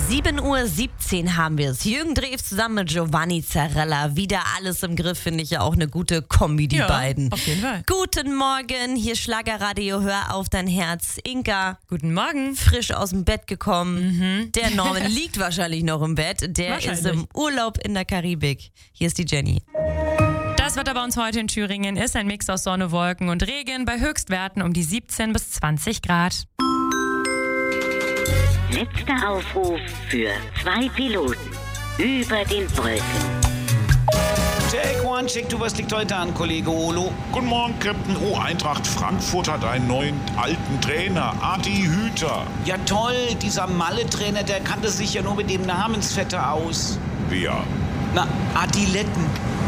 7:17 Uhr haben wir es. Jürgen Drews zusammen mit Giovanni Zarella. Wieder alles im Griff, finde ich ja auch eine gute Kombi, die beiden. Auf jeden Fall. Guten Morgen, hier Schlagerradio, hör auf dein Herz. Inka. Guten Morgen. Frisch aus dem Bett gekommen. Der Norman liegt wahrscheinlich noch im Bett. Der ist im Urlaub in der Karibik. Hier ist die Jenny. Das Wetter bei uns heute in Thüringen ist ein Mix aus Sonne, Wolken und Regen bei Höchstwerten um die 17 bis 20 Grad. Letzter Aufruf für 2 Piloten über den Wolken. Take one, check, du, was liegt heute an, Kollege Olo? Guten Morgen, Captain. Oh, Eintracht Frankfurt hat einen neuen alten Trainer, Adi Hüter. Ja toll, dieser Malle-Trainer, der kannte sich ja nur mit dem Namensvetter aus. Wer? Na, Adiletten.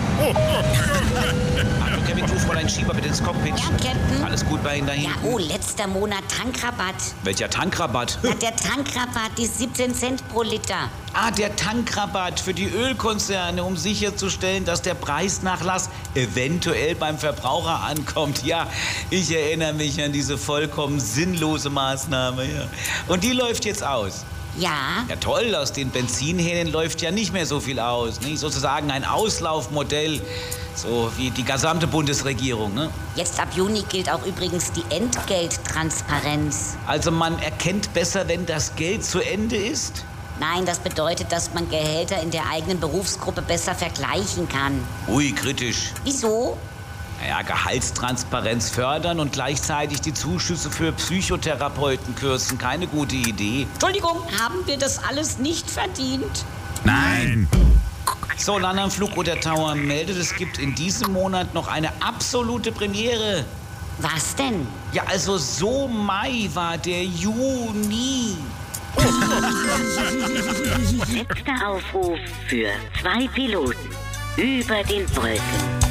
Hallo Kevin, du, Fräulein Schieber, bitte ins Cockpit. Ja, Captain. Alles gut bei Ihnen da Ja, hinten? oh, letzter Monat Tankrabatt. Welcher Tankrabatt? Ja, der Tankrabatt, die 17 Cent pro Liter. Der Tankrabatt für die Ölkonzerne, um sicherzustellen, dass der Preisnachlass eventuell beim Verbraucher ankommt. Ja, ich erinnere mich an diese vollkommen sinnlose Maßnahme. Ja. Und die läuft jetzt aus. Ja, Ja toll, aus den Benzinhähnen läuft ja nicht mehr so viel aus. Nicht? Sozusagen ein Auslaufmodell, so wie die gesamte Bundesregierung. Ne? jetzt ab Juni gilt auch übrigens die Entgelttransparenz. Also man erkennt besser, wenn das Geld zu Ende ist? Nein, das bedeutet, dass man Gehälter in der eigenen Berufsgruppe besser vergleichen kann. Ui, kritisch. Wieso? Naja, Gehaltstransparenz fördern und gleichzeitig die Zuschüsse für Psychotherapeuten kürzen. Keine gute Idee. Entschuldigung, haben wir das alles nicht verdient? Nein. So, Landern Flug oder Tower meldet, es gibt in diesem Monat noch eine absolute Premiere. Was denn? Ja, also so Mai war der Juni. Letzter Aufruf für 2 Piloten über den Wolken.